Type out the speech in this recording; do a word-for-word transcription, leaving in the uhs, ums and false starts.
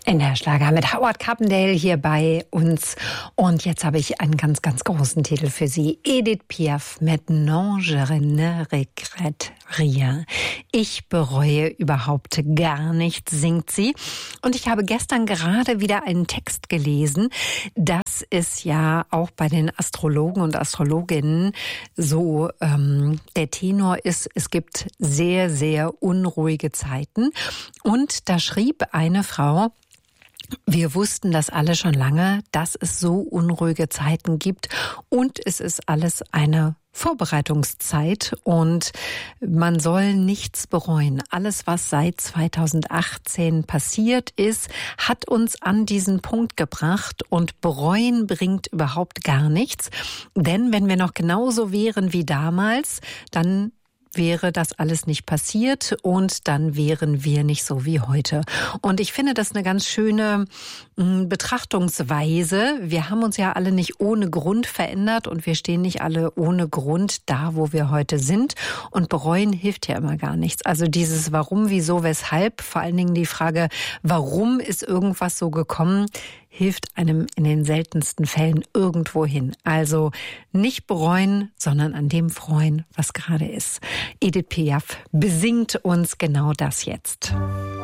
In der Schlager mit Howard Carpendale hier bei uns. Und jetzt habe ich einen ganz, ganz großen Titel für Sie. Edith Piaf mit Non, je ne regrette rien. Ich bereue überhaupt gar nichts, singt sie. Und ich habe gestern gerade wieder einen Text gelesen, dass es ja auch bei den Astrologen und Astrologinnen so ähm, der Tenor ist, es gibt sehr, sehr unruhige Zeiten. Und da schrieb eine Frau: Wir wussten das alle schon lange, dass es so unruhige Zeiten gibt, und es ist alles eine Vorbereitungszeit und man soll nichts bereuen. Alles, was seit zweitausendachtzehn passiert ist, hat uns an diesen Punkt gebracht, und bereuen bringt überhaupt gar nichts. Denn wenn wir noch genauso wären wie damals, dann wäre das alles nicht passiert und dann wären wir nicht so wie heute. Und ich finde das eine ganz schöne mh, Betrachtungsweise. Wir haben uns ja alle nicht ohne Grund verändert und wir stehen nicht alle ohne Grund da, wo wir heute sind. Und bereuen hilft ja immer gar nichts. Also dieses Warum, Wieso, Weshalb, vor allen Dingen die Frage, warum ist irgendwas so gekommen, hilft einem in den seltensten Fällen irgendwo hin. Also nicht bereuen, sondern an dem freuen, was gerade ist. Edith Piaf besingt uns genau das jetzt.